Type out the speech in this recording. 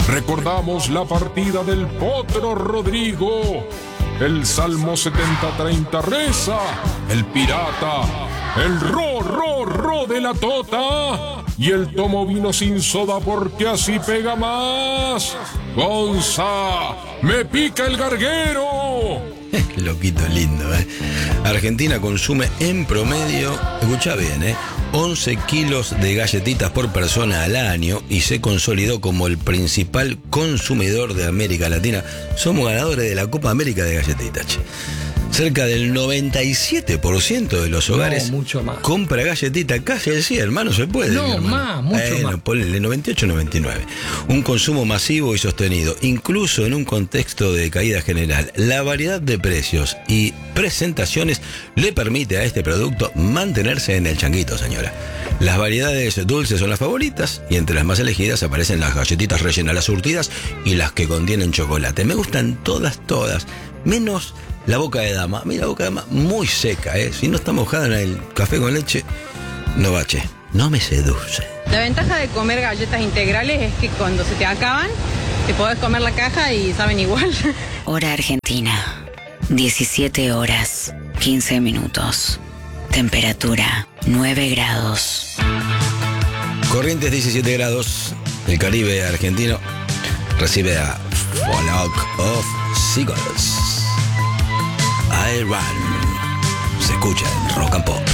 recordamos la partida del Potro Rodrigo. El Salmo 70:30 reza: el pirata, el ro de la tota, y el tomo vino sin soda porque así pega más. Gonza, me pica el garguero. Loquito lindo, ¿eh? Argentina consume en promedio, escucha bien, 11 kilos de galletitas por persona al año y se consolidó como el principal consumidor de América Latina. Somos ganadores de la Copa América de galletitas, che. Cerca del 97% de los hogares mucho más. compra galletita, casi el 100, hermano, se puede. No, más, mucho más. Ponle 98-99. Un consumo masivo y sostenido, incluso en un contexto de caída general. La variedad de precios y presentaciones le permite a este producto mantenerse en el changuito, señora. Las variedades dulces son las favoritas y entre las más elegidas aparecen las galletitas rellenas, las surtidas y las que contienen chocolate. Me gustan todas, menos la boca de dama. Mira, la boca de dama muy seca, Si no está mojada en el café con leche, no va, che. No me seduce. La ventaja de comer galletas integrales es que cuando se te acaban, te podés comer la caja y saben igual. Hora Argentina, 17 horas, 15 minutos. Temperatura, 9 grados. Corrientes 17 grados. El Caribe argentino recibe a Flock of Seagulls. I Run. Se escucha en Rock and Pop.